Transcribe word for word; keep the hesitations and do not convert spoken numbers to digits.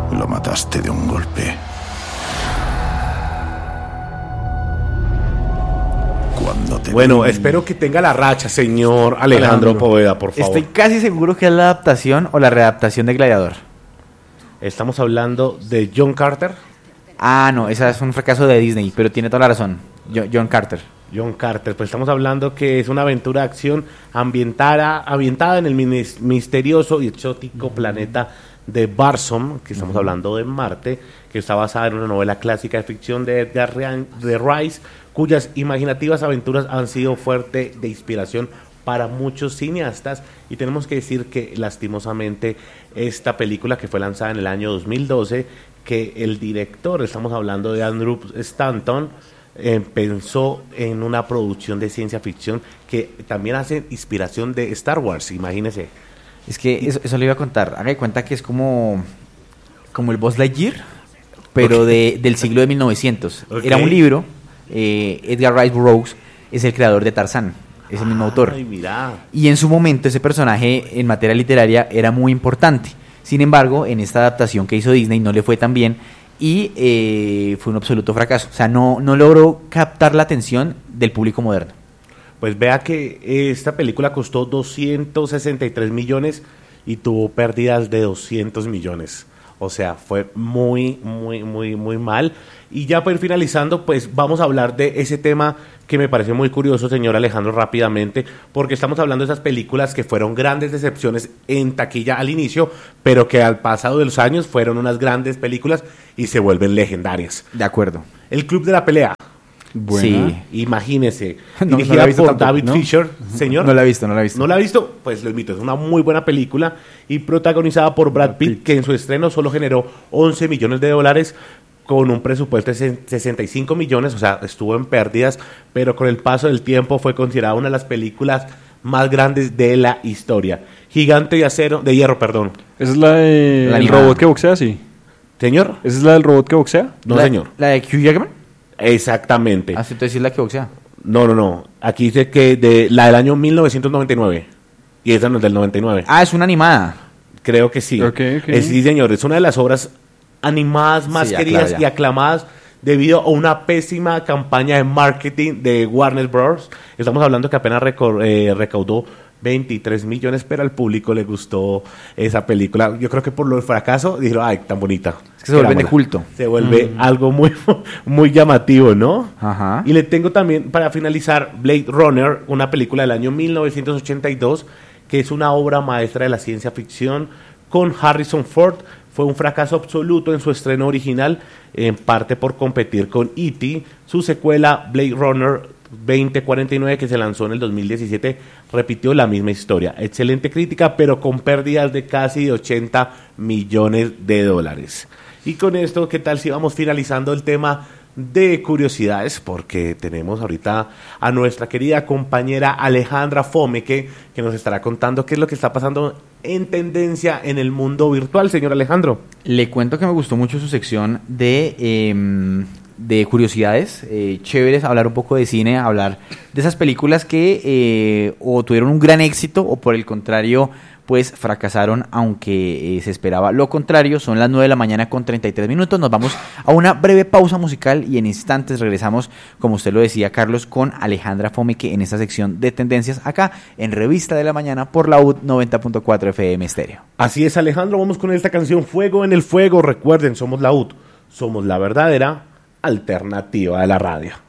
Lo mataste de un golpe. Cuando te Bueno, vi... espero que tenga la racha, señor Alejandro, Alejandro. Poveda, por favor. Estoy casi seguro que es la adaptación o la readaptación de Gladiador. Estamos hablando de John Carter. Ah, no, esa es un fracaso de Disney, pero tiene toda la razón. Jo- John Carter. John Carter, pues estamos hablando que es una aventura de acción ambientada, ambientada en el minis- misterioso y exótico planeta de Barsom, que estamos hablando de Marte, que está basada en una novela clásica de ficción de Edgar Rian- de Rice, cuyas imaginativas aventuras han sido fuerte de inspiración para muchos cineastas, y tenemos que decir que lastimosamente esta película, que fue lanzada en el año dos mil doce, que el director, estamos hablando de Andrew Stanton, eh, pensó en una producción de ciencia ficción que también hace inspiración de Star Wars, imagínese. Es que eso, eso le iba a contar. Haga de cuenta que es como, como el Buzz Lightyear, pero Ok. de, del siglo de mil novecientos. Ok. Era un libro. eh, Edgar Rice Burroughs es el creador de Tarzán, es el mismo autor. Ay, mira. Y en su momento ese personaje en materia literaria era muy importante. Sin embargo, en esta adaptación que hizo Disney no le fue tan bien y eh, fue un absoluto fracaso. O sea, no, no logró captar la atención del público moderno. Pues vea que esta película costó doscientos sesenta y tres millones y tuvo pérdidas de doscientos millones. O sea, fue muy, muy, muy, muy mal. Y ya para ir finalizando, pues vamos a hablar de ese tema que me parece muy curioso, señor Alejandro, rápidamente, porque estamos hablando de esas películas que fueron grandes decepciones en taquilla al inicio, pero que al pasado de los años fueron unas grandes películas y se vuelven legendarias. De acuerdo. El Club de la Pelea. Buena. Sí, imagínese. No, no dirigida la he visto por tampoco, David ¿no? Fisher, señor. No la he visto, no la he visto. ¿No la ha visto? Pues lo invito. Es una muy buena película y protagonizada por Brad Pitt, que en su estreno solo generó once millones de dólares con un presupuesto de sesenta y cinco millones, o sea, estuvo en pérdidas, pero con el paso del tiempo fue considerada una de las películas más grandes de la historia. Gigante de acero, de hierro, perdón. Esa es la de La el animada. robot que boxea, sí. ¿Señor? Esa es la del robot que boxea. No, La- señor. ¿La de Hugh Jackman? Exactamente. Ah, sí, entonces sí es la que boxea. No, no, no. Aquí dice que de la del año mil novecientos noventa y nueve. Y esa no es del noventa y nueve. Ah, es una animada. Creo que sí. Ok, ok. Eh, sí, señor. Es una de las obras animadas más Sí, ya, queridas claro, y ya. aclamadas debido a una pésima campaña de marketing de Warner Bros. Estamos hablando que apenas recor- eh, recaudó veintitrés millones, pero al público le gustó esa película. Yo creo que por lo del fracaso dijeron, ay, tan bonita. Es que se vuelven de Querámosla. culto. Se vuelve algo muy, muy llamativo, ¿no? Ajá. Y le tengo también, para finalizar, Blade Runner, una película del año mil novecientos ochenta y dos, que es una obra maestra de la ciencia ficción con Harrison Ford. Fue un fracaso absoluto en su estreno original, en parte por competir con E T Su secuela, Blade Runner veinte cuarenta y nueve, que se lanzó en el dos mil diecisiete, repitió la misma historia. Excelente crítica, pero con pérdidas de casi ochenta millones de dólares. Y con esto, ¿qué tal si vamos finalizando el tema de curiosidades? Porque tenemos ahorita a nuestra querida compañera Alejandra Fomeke, que nos estará contando qué es lo que está pasando en tendencia en el mundo virtual, señor Alejandro. Le cuento que me gustó mucho su sección de, eh, de curiosidades, eh, chéveres, hablar un poco de cine, hablar de esas películas que eh, o tuvieron un gran éxito o por el contrario, pues fracasaron, aunque eh, se esperaba lo contrario. Son las nueve de la mañana con treinta y tres minutos. Nos vamos a una breve pausa musical y en instantes regresamos, como usted lo decía, Carlos, con Alejandra Fomeke en esta sección de tendencias acá en Revista de la Mañana por la U D noventa punto cuatro F M Estéreo. Así es, Alejandro, vamos con esta canción Fuego en el Fuego. Recuerden, somos la U D, somos la verdadera alternativa de la radio.